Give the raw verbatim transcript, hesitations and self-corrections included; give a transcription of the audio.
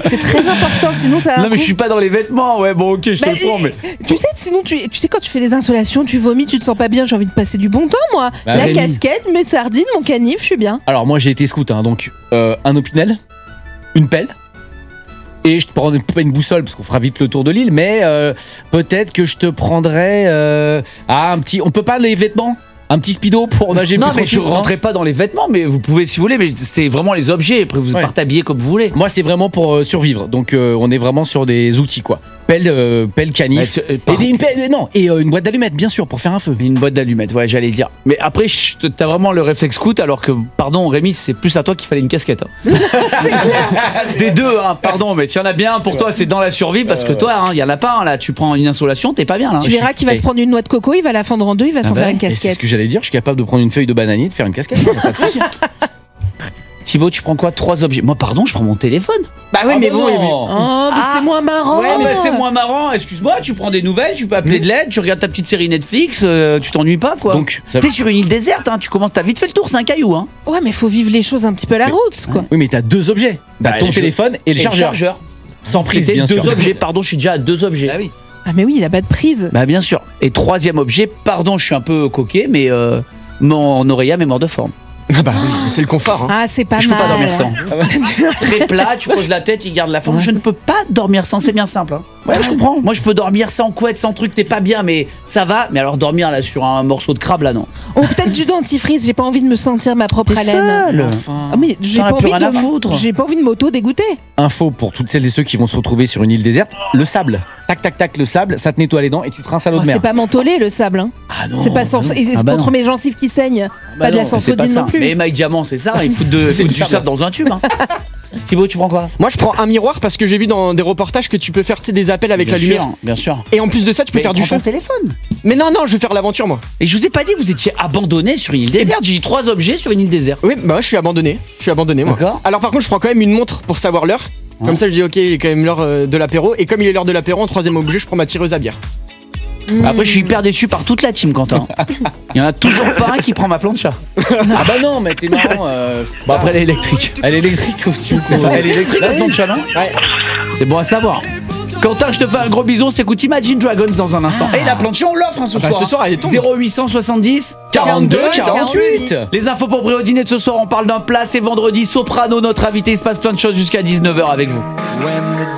C'est très important, sinon ça. Non mais je suis pas dans les vêtements, ouais bon ok je te Bah, le prends mais... Tu sais, sinon tu, tu sais quand tu fais des insolations, tu vomis, tu te sens pas bien, j'ai envie de passer du bon temps moi. Bah, La Rémi. casquette, mes sardines, mon canif, je suis bien. Alors moi j'ai été scout, hein, donc euh, un opinel, une pelle. Et je te prendrai pas une boussole parce qu'on fera vite le tour de l'île, mais euh, peut-être que je te prendrais euh, ah, un petit. On peut pas les vêtements, un petit speedo pour nager Non plus mais je tranquille, rentrais pas dans les vêtements, mais vous pouvez si vous voulez, mais c'est vraiment les objets, après vous Ouais. partez habillés comme vous voulez. Moi c'est vraiment pour euh, survivre, donc euh, on est vraiment sur des outils quoi. Pelle, euh, pelle canif. Ouais, tu- euh, et par- des- une pelle, non, et euh, une boîte d'allumettes bien sûr pour faire un feu. Une boîte d'allumettes, ouais, j'allais dire. Mais après, je te- t'as vraiment le réflexe scout, alors que, pardon, Rémi, c'est plus à toi qu'il fallait une casquette. Hein. Des deux, hein, pardon, mais s'il y en a bien un pour toi, c'est dans la survie, parce que toi, il y en a pas un là. Tu prends une insolation, t'es pas bien là. Tu verras qu'il va eh. se prendre une noix de coco, il va la fendre en deux, il va s'en bah faire une Et c'est casquette. ce que j'allais dire, je suis capable de prendre une feuille de bananier et de faire une casquette, y a pas de souci. Thibaut, tu prends quoi? Trois objets. Moi, pardon, je prends mon téléphone. Bah oui, mais bon, Oh, mais Ah. c'est moins marrant. Ouais, mais c'est moins marrant. Excuse-moi, tu prends des nouvelles, tu peux appeler de l'aide, tu regardes ta petite série Netflix, euh, tu t'ennuies pas quoi. Donc, ça- T'es sur une île déserte, hein, tu commences, t'as vite fait le tour, c'est un caillou, hein. Ouais, mais faut vivre les choses un petit peu à la route, quoi. Oui, mais t'as deux objets. T'as Bah, ton je- téléphone et le Et chargeur. Sans prise, C'était bien deux sûr. objets, pardon, je suis déjà à deux objets. Ah oui. Ah, mais oui, il a pas de prise. Bah bien sûr. Et troisième objet, pardon, je suis un peu coquet, mais euh, mon oreiller est mort de forme. Ah bah oui, c'est le confort. Hein. Ah, c'est pas je peux mal. pas dormir sans. Très plat, tu poses la tête, il garde la forme. Ouais. Je ne peux pas dormir sans, c'est bien simple. Hein. Ouais, je comprends. Moi, je peux dormir sans couette, sans truc, t'es pas bien, mais ça va. Mais alors dormir là sur un morceau de crabe, là, non. Ou peut-être du dentifrice, j'ai pas envie de me sentir ma propre T'es haleine. seul. Enfin. Ah, mais j'ai T'en as pas, plus envie rien de à foutre. j'ai pas envie de m'auto-dégoûter. Info pour toutes celles et ceux qui vont se retrouver sur une île déserte, le sable. Tac, tac, tac, le sable, ça te nettoie les dents et tu te rinces à l'eau Oh, de mer. c'est pas mentholé le sable. Hein. Ah non. c'est pas sens... et c'est Ah bah contre non. mes gencives qui saignent. bah pas de la non, C'est pas sensodyne ça. non plus. Mais Mike Diamant, c'est ça, il fout, de, C'est fout du du sable. sable dans un tube. Hein. Thibaut, tu prends quoi? Moi je prends un miroir parce que j'ai vu dans des reportages que tu peux faire tu sais, des appels avec Bien la sûr, lumière. Bien sûr. Et en plus de ça, tu peux Mais faire du prends feu. ton téléphone. Mais non, non, je vais faire l'aventure moi. Et je vous ai pas dit que vous étiez abandonné sur une île déserte. J'ai dit trois objets sur une île déserte. Oui, bah moi, je suis abandonné. Je suis abandonné moi. D'accord. Alors par contre, je prends quand même une montre pour savoir l'heure. Ouais. Comme ça, je dis ok, il est quand même l'heure euh, de l'apéro. Et comme il est l'heure de l'apéro, en troisième objet, je prends ma tireuse à bière. Après, je suis hyper déçu par toute la team, Quentin. Il y en a toujours pas un qui prend ma plancha. Ah bah non, mais t'es marrant. euh, Bon, après, elle est électrique. Elle est électrique, tu me Enfin, elle est électrique, la plancha, non? Ouais. C'est bon à savoir. Quentin, je te fais un gros bison, c'est écoute Imagine Dragons dans un instant. Et la plancha, on l'offre hein, ce Ah bah, soir. ce soir, elle est tombe. zéro huit cent soixante-dix quarante-deux, quarante-huit. Les infos pour Brio Dîner de ce soir, on parle d'un plat, c'est vendredi. Soprano, notre invité, il se passe plein de choses jusqu'à dix-neuf heures avec vous.